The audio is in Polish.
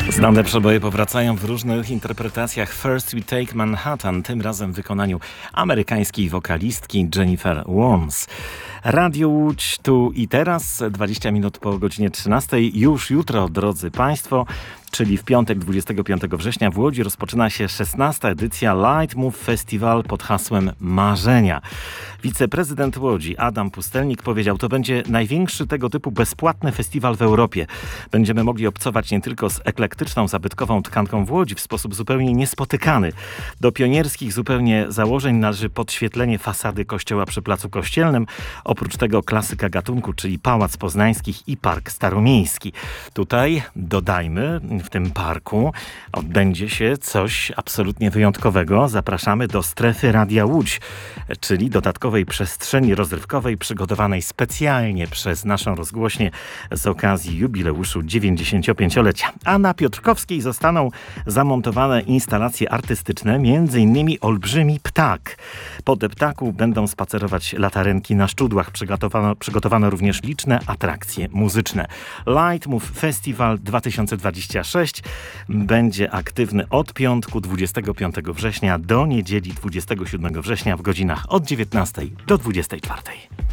Znane przeboje powracają w różnych interpretacjach. First We Take Manhattan, tym razem w wykonaniu amerykańskiej wokalistki Jennifer Warnes. Radio Łódź tu i teraz, 20 minut po godzinie 13. Już jutro, drodzy Państwo, czyli w piątek 25 września w Łodzi rozpoczyna się 16. edycja Light Move Festival pod hasłem Marzenia. Wiceprezydent Łodzi Adam Pustelnik powiedział, to będzie największy tego typu bezpłatny festiwal w Europie. Będziemy mogli obcować nie tylko z eklektyczną, zabytkową tkanką w Łodzi w sposób zupełnie niespotykany. Do pionierskich zupełnie założeń należy podświetlenie fasady kościoła przy Placu Kościelnym. Oprócz tego klasyka gatunku, czyli Pałac Poznańskich i Park Staromiejski. Tutaj dodajmy, w tym parku odbędzie się coś absolutnie wyjątkowego. Zapraszamy do strefy Radia Łódź, czyli dodatkowej przestrzeni rozrywkowej przygotowanej specjalnie przez naszą rozgłośnię z okazji jubileuszu 95-lecia. A na Piotrkowskiej zostaną zamontowane instalacje artystyczne, m.in. olbrzymi ptak. Po deptaku będą spacerować latarenki na szczudłach. Przygotowano również liczne atrakcje muzyczne. Light Move Festival 2026 będzie aktywny od piątku 25 września do niedzieli 27 września w godzinach od 19 do 24.